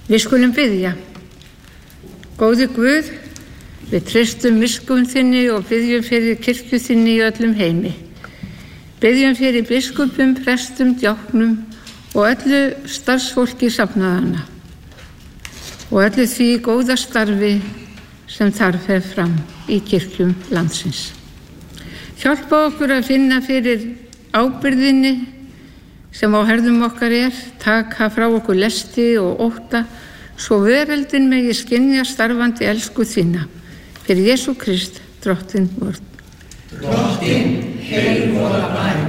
Við skulum biðja. Góði Guð, við treystum miskunn þinni og biðjum fyrir kirkju þinni í öllum heimi. Biðjum fyrir biskupum, prestum, djáknum og öllu starfsfólki safnaðanna og öllu því góða starfi sem þar fer fram í kirkjum landsins. Hjálpa okkur að finna fyrir ábyrgðinni sem á herðum okkar taka frá okkur lesti og ótta, svo veröldin megi skynja starfandi elsku þína. Fyrir Jesú Krist, Drottinn vor. Drottinn, heil vorar bæn.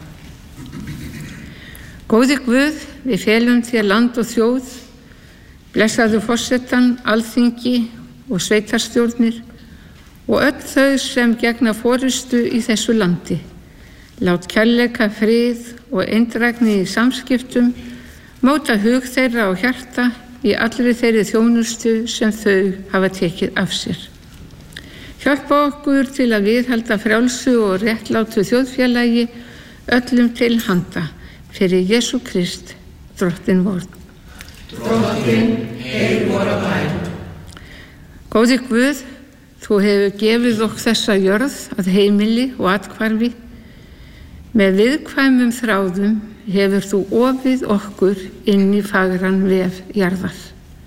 Góði Guð, við felum þér land og þjóð, blessaðu forsetann, alþingi og sveitarstjórnir og öll þau sem gegna forystu í þessu landi. Lát kærleika, frið og eindrægni í samskiptum móta hug þeirra og hjarta í allri þeirri þjónustu sem þau hafa tekið af sér. Hjálpa okkur til að viðhalda frjálsu og réttlátu þjóðfélagi öllum til handa. Fyrir Jesú Krist, Drottinn vor. Drottinn, heil vorar bæn. Góði Guð, þú hefur gefið okkur þessa jörð að heimili og athvarfi. Með viðkvæmum þráðum hefur þú ofið okkur inn í fagran vef jarðar.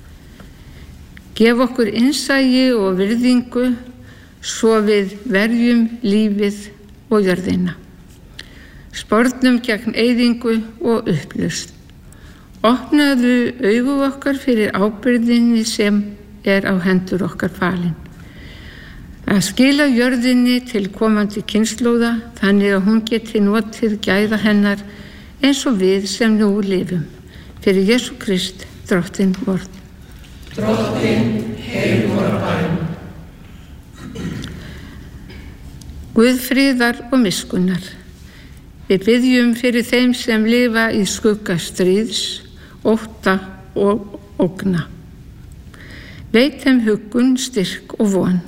Gef okkur innsæi og virðingu svo við verjum lífið og jörðina. Spornum gegn eyðingu og upplausn. Opnaðu augu okkar fyrir ábyrgðinni sem á hendur okkar falin. Að skila jörðinni til komandi kynslóða þannig að hún geti notið gæða hennar eins og við sem nú lifum. Fyrir Jesú Krist, Drottinn vor. Drottinn, heil vorar bæn. Guð friðar og miskunnar. Við biðjum fyrir þeim sem lifa í skugga stríðs, ótta og ógna. Veit þeim huggun, styrk og von.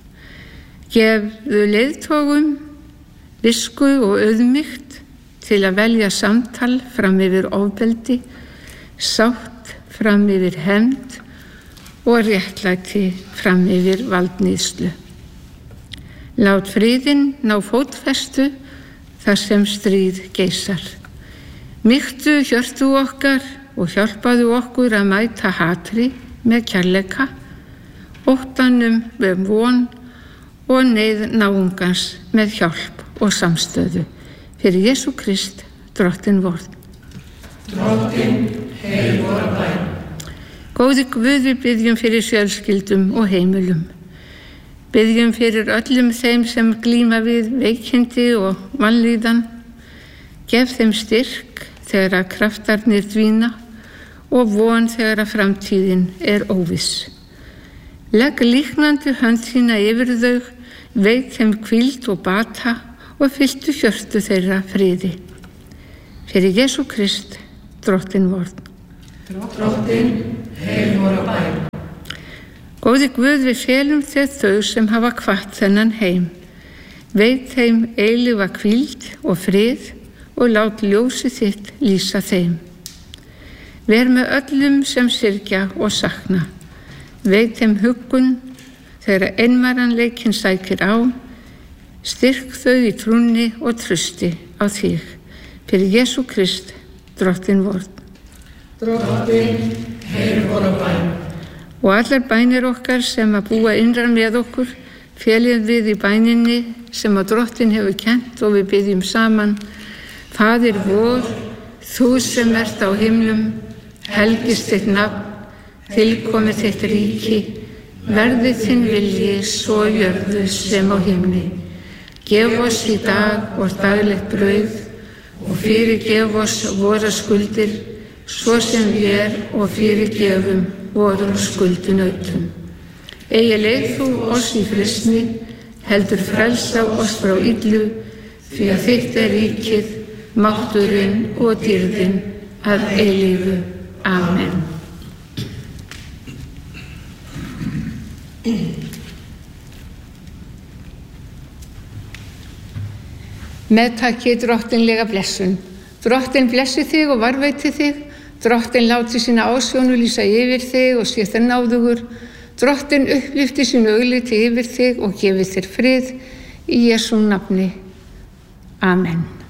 Gefðu leiðtogum, visku og auðmýkt til að velja samtal fram yfir ofbeldi, sátt fram yfir hefnd og réttlæti fram yfir valdníðslu. Lát friðinn ná fótfestu þar sem stríð geisar. Mýktu hjörtu okkar og hjálpaðu okkur að mæta hatri með kærleika, óttanum með von og neyð náungans með hjálp og samstöðu. Fyrir Jesú Krist, Drottinn vor. Drottinn, heil vorar bæn. Góði Guð, við biðjum fyrir fjölskyldum og heimilum. Biðjum fyrir öllum þeim sem glíma við veikindi og vanlíðan. Gef þeim styrk þegar að kraftarnir dvína og von þegar að framtíðin óviss. Legg líknandi hönd þína yfir þau, veit þeim hvíld og bata og fylltu hjörtu þeirra friði. Fyrir Jesú Krist, Drottinn vor. Drottinn, heil vorar bæn. Góði Guð, við felum þér þau sem hafa kvatt þennan heim. Veit þeim eilífa hvíld og frið og lát ljósi þitt lýsa þeim. Ver með öllum sem syrgja og sakna. Veit þeim huggun þegar einmæranleikinn sækir á. Styrk þau í trúnni og trusti á þig. Fyrir Jesú Krist, Drottinn vor. Drottinn, heil vorar bæn. Og allar bænir okkar sem að búa innra með okkur, féljum við í bæninni sem að Drottinn hefur kennt og við biðjum saman. Faðir vor, þú sem ert á himnum, helgist þitt nafn, tilkomi þitt ríki, verði þinn vilji svo jörðu sem á himni. Gef oss í dag vort daglegt brauð og fyrirgef oss vora skuldir, svo sem við og fyrirgefum vorum skuldunautum. Eigi leið þú oss í freistni, heldur frelsa oss frá illu, því að þitt ríkið, mátturinn og dýrðin að eilífu. Amen. Meðtakið drottinlega blessun. Drottinn blessi þig og varveiti þig. Drottinn láti sína ásjónu lýsa yfir þig og sé þér náðugur. Drottinn upplyfti sínu augliti yfir þig og gefi þér frið í Jesú nafni. Amen.